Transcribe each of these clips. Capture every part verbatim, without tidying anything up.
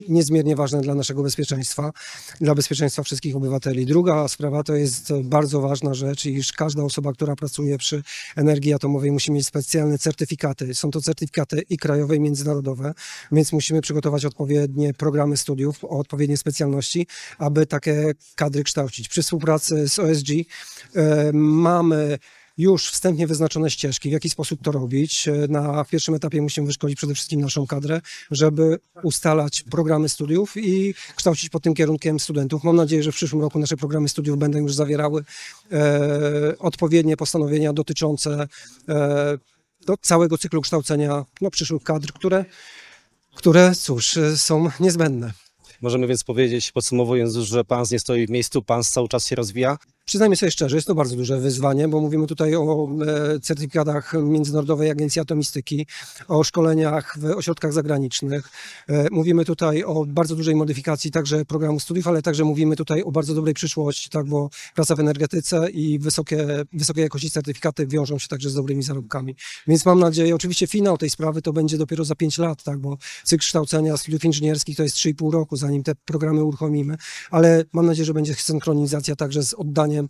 niezmiernie ważne dla naszego bezpieczeństwa, dla bezpieczeństwa wszystkich obywateli. Druga sprawa to jest bardzo ważna rzecz, iż każda osoba, która pracuje przy energii atomowej, musi mieć specjalne certyfikaty. Są to certyfikaty i krajowe, i międzynarodowe, więc musimy przygotować odpowiednie programy studiów o odpowiedniej specjalności, aby takie kadry kształcić. Przy współpracy z O S G e, mamy już wstępnie wyznaczone ścieżki, w jaki sposób to robić. Na pierwszym etapie musimy wyszkolić przede wszystkim naszą kadrę, żeby ustalać programy studiów i kształcić pod tym kierunkiem studentów. Mam nadzieję, że w przyszłym roku nasze programy studiów będą już zawierały e, odpowiednie postanowienia dotyczące e, do całego cyklu kształcenia no, przyszłych kadr, które, które cóż, są niezbędne. Możemy więc powiedzieć, podsumowując, że P A N S nie stoi w miejscu, P A N S cały czas się rozwija. Przyznajmy sobie szczerze, jest to bardzo duże wyzwanie, bo mówimy tutaj o e, certyfikatach Międzynarodowej Agencji Atomistyki, o szkoleniach w ośrodkach zagranicznych. E, mówimy tutaj o bardzo dużej modyfikacji także programu studiów, ale także mówimy tutaj o bardzo dobrej przyszłości, tak, bo praca w energetyce i wysokie, wysokiej jakości certyfikaty wiążą się także z dobrymi zarobkami. Więc mam nadzieję, oczywiście finał tej sprawy to będzie dopiero za pięć lat, tak, bo cykl kształcenia studiów inżynierskich to jest trzy i pół roku, zanim te programy uruchomimy, ale mam nadzieję, że będzie synchronizacja także z oddaniem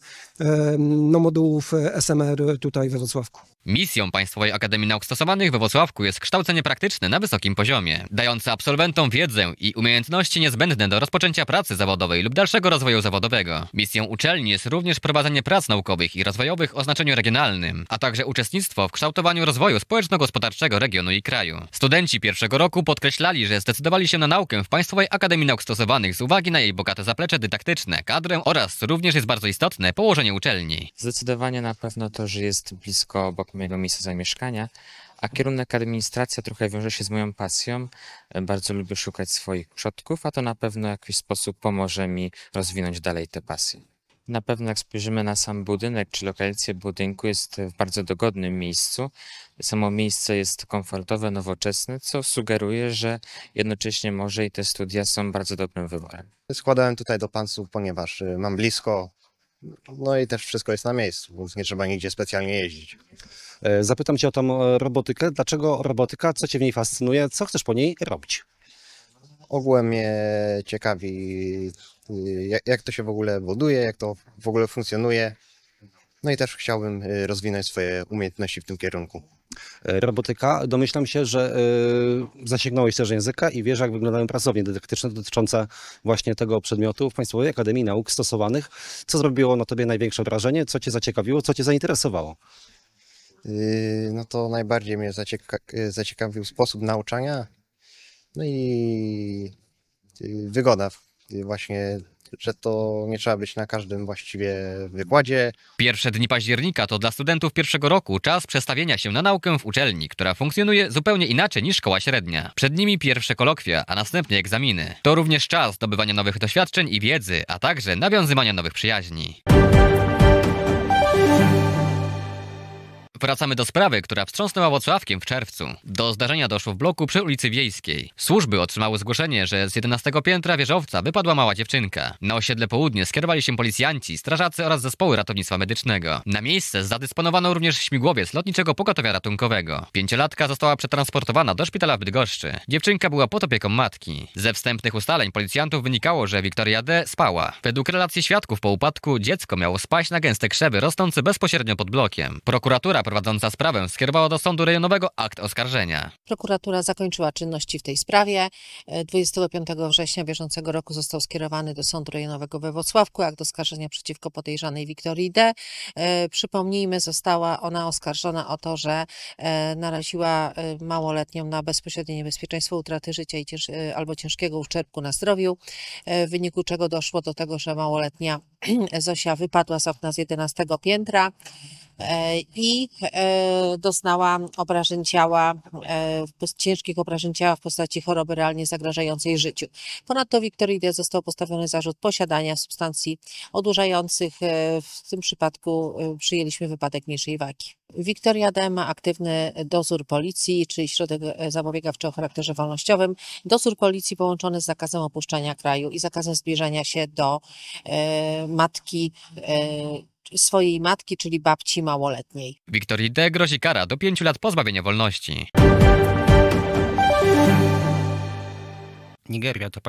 no, modułów S M R tutaj we Wrocławku. Misją Państwowej Akademii Nauk Stosowanych we Wrocławku jest kształcenie praktyczne na wysokim poziomie, dające absolwentom wiedzę i umiejętności niezbędne do rozpoczęcia pracy zawodowej lub dalszego rozwoju zawodowego. Misją uczelni jest również prowadzenie prac naukowych i rozwojowych o znaczeniu regionalnym, a także uczestnictwo w kształtowaniu rozwoju społeczno-gospodarczego regionu i kraju. Studenci pierwszego roku podkreślali, że zdecydowali się na naukę w Państwowej Akademii Nauk Stosowanych z uwagi na jej bogate zaplecze dydaktyczne, kadrę oraz również jest bardzo istotne położenie uczelni. Zdecydowanie na pewno to, że jest blisko obok mojego miejsca zamieszkania, a kierunek administracja trochę wiąże się z moją pasją. Bardzo lubię szukać swoich przodków, a to na pewno w jakiś sposób pomoże mi rozwinąć dalej tę pasję. Na pewno jak spojrzymy na sam budynek czy lokalizację budynku, jest w bardzo dogodnym miejscu. Samo miejsce jest komfortowe, nowoczesne, co sugeruje, że jednocześnie może i te studia są bardzo dobrym wyborem. Składałem tutaj do P A N S-u, ponieważ mam blisko, no i też wszystko jest na miejscu, więc nie trzeba nigdzie specjalnie jeździć. Zapytam Cię o tą robotykę. Dlaczego robotyka? Co Cię w niej fascynuje? Co chcesz po niej robić? Ogółem mnie ciekawi, jak, jak to się w ogóle buduje, jak to w ogóle funkcjonuje. No i też chciałbym rozwinąć swoje umiejętności w tym kierunku. Robotyka. Domyślam się, że y, zasięgnąłeś też języka i wiesz, jak wyglądają pracownie dydaktyczne dotyczące właśnie tego przedmiotu w Państwowej Akademii Nauk Stosowanych. Co zrobiło na Tobie największe wrażenie? Co Cię zaciekawiło? Co Cię zainteresowało? Yy, no to najbardziej mnie zacieka zaciekawił sposób nauczania. No i yy, wygoda. Yy, właśnie, że to nie trzeba być na każdym właściwie wykładzie. Pierwsze dni października to dla studentów pierwszego roku czas przestawienia się na naukę w uczelni, która funkcjonuje zupełnie inaczej niż szkoła średnia. Przed nimi pierwsze kolokwia, a następnie egzaminy. To również czas zdobywania nowych doświadczeń i wiedzy, a także nawiązywania nowych przyjaźni. Wracamy do sprawy, która wstrząsnęła Włocławkiem w czerwcu. Do zdarzenia doszło w bloku przy ulicy Wiejskiej. Służby otrzymały zgłoszenie, że z jedenastego piętra wieżowca wypadła mała dziewczynka. Na osiedle Południe skierowali się policjanci, strażacy oraz zespoły ratownictwa medycznego. Na miejsce zadysponowano również śmigłowiec lotniczego pogotowia ratunkowego. Pięciolatka została przetransportowana do szpitala w Bydgoszczy. Dziewczynka była pod opieką matki. Ze wstępnych ustaleń policjantów wynikało, że Wiktoria D. spała. Według relacji świadków po upadku dziecko miało spaść na gęste krzewy rosnące bezpośrednio pod blokiem. Prokuratura prowadząca sprawę skierowała do sądu rejonowego akt oskarżenia. Prokuratura zakończyła czynności w tej sprawie. dwudziestego piątego września bieżącego roku został skierowany do sądu rejonowego we Włocławku akt oskarżenia przeciwko podejrzanej Wiktorii D. Przypomnijmy, została ona oskarżona o to, że naraziła małoletnią na bezpośrednie niebezpieczeństwo utraty życia i cięż albo ciężkiego uszczerbku na zdrowiu, w wyniku czego doszło do tego, że małoletnia Zosia wypadła z okna z jedenastego piętra i doznała obrażeń ciała, ciężkich obrażeń ciała w postaci choroby realnie zagrażającej życiu. Ponadto Wiktorii D. został postawiony zarzut posiadania substancji odurzających. W tym przypadku przyjęliśmy wypadek mniejszej wagi. Wiktoria D. ma aktywny dozór policji, czyli środek zapobiegawczy o charakterze wolnościowym. Dozór policji połączony z zakazem opuszczania kraju i zakazem zbliżania się do e, matki e, swojej matki, czyli babci małoletniej. Wiktorii D. grozi kara do pięciu lat pozbawienia wolności. Nigeria to